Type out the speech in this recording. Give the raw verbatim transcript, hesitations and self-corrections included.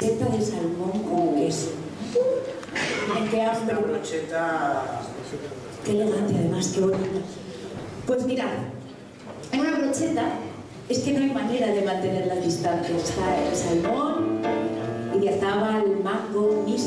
brocheta de salmón con queso. Miren qué hambre. Esta brocheta... Qué elegante, además, qué bonita. Pues mirad, en una brocheta es que no hay manera de mantener las distancias. Está el salmón, idiazábal,